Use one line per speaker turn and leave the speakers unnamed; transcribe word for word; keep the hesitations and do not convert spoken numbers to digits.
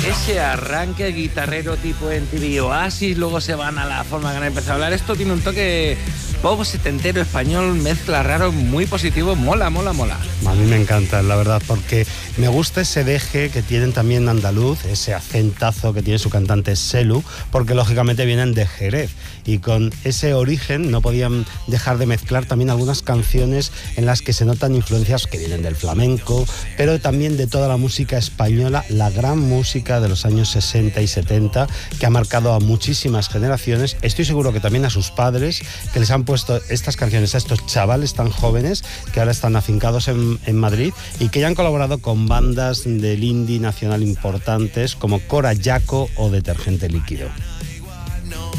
ese arranque guitarrero tipo M T V Oasis, luego se van a la forma que han empezado a hablar. Esto tiene un toque pop setentero español, mezcla raro, muy positivo, mola, mola, mola.
A mí me encanta, la verdad, porque me gusta ese deje que tienen también andaluz, ese acentazo que tiene su cantante Selu, porque lógicamente vienen de Jerez y con ese origen no podían dejar de mezclar también algunas canciones en las que se notan influencias que vienen del flamenco, pero también de toda la música española, la gran música de los años sesenta y setenta que ha marcado a muchísimas generaciones. Estoy seguro que también a sus padres, que les han puesto estas canciones a estos chavales tan jóvenes que ahora están afincados en, en Madrid y que ya han colaborado con bandas del indie nacional importantes como Cora Yaco o Detergente Líquido.